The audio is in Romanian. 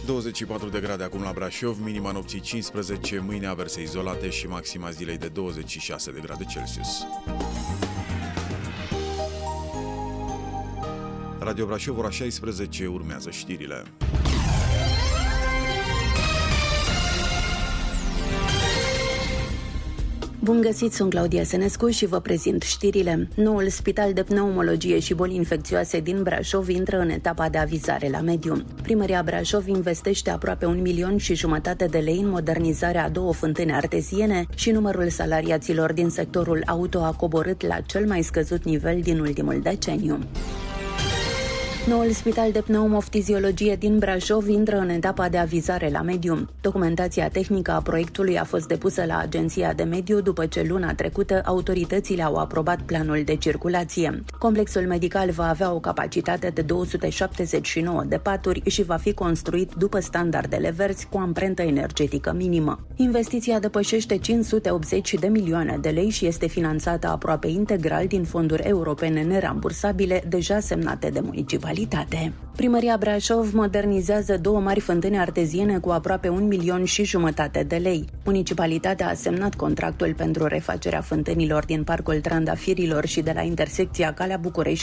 24 de grade acum la Brașov, minima nopții 15, mâine averse izolate și maxima zilei de 26 de grade Celsius. Radio Brașov, ora 16, urmează știrile. Bun găsit, sunt Claudia Senescu și vă prezint știrile. Noul spital de pneumologie și boli infecțioase din Brașov intră în etapa de avizare la mediu. Primăria Brașov investește aproape 1,5 milion de lei în modernizarea a 2 fântâni arteziene și numărul salariaților din sectorul auto a coborât la cel mai scăzut nivel din ultimul deceniu. Noul spital de pneumoftiziologie din Brașov intră în etapa de avizare la mediu. Documentația tehnică a proiectului a fost depusă la Agenția de Mediu după ce luna trecută autoritățile au aprobat planul de circulație. Complexul medical va avea o capacitate de 279 de paturi și va fi construit după standardele verzi cu amprentă energetică minimă. Investiția depășește 580 de milioane de lei și este finanțată aproape integral din fonduri europene nerambursabile deja semnate de municipalitate. Primăria Brașov modernizează 2 mari fântâni arteziene cu aproape 1,5 milion de lei. Municipalitatea a semnat contractul pentru refacerea fântânilor din Parcul Trandafirilor și de la intersecția Calea București